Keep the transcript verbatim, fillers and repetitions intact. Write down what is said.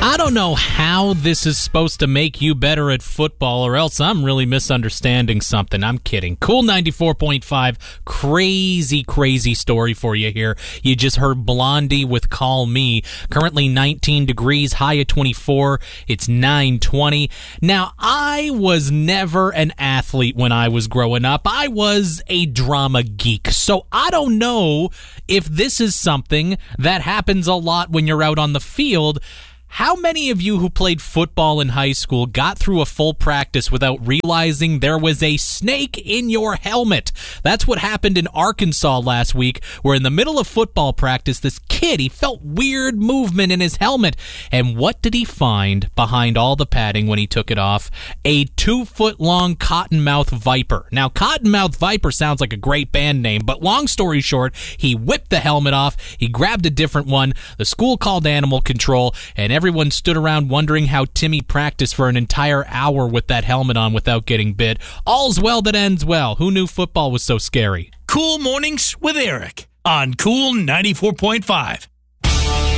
I don't know how this is supposed to make you better at football, or else I'm really misunderstanding something. I'm kidding. Cool ninety-four point five, crazy, crazy story for you here. You just heard Blondie with Call Me. Currently nineteen degrees, high of twenty-four. It's nine twenty. Now, I was never an athlete when I was growing up. I was a drama geek. So I don't know if this is something that happens a lot when you're out on the field. How many of you who played football in high school got through a full practice without realizing there was a snake in your helmet? That's what happened in Arkansas last week, where in the middle of football practice, this kid, he felt weird movement in his helmet. And what did he find behind all the padding when he took it off? A two-foot-long cottonmouth viper. Now, cottonmouth viper sounds like a great band name, but long story short, he whipped the helmet off, he grabbed a different one, the school called animal control, and everyone stood around wondering how Timmy practiced for an entire hour with that helmet on without getting bit. All's well that ends well. Who knew football was so scary? Cool Mornings with Eric on Cool ninety-four point five.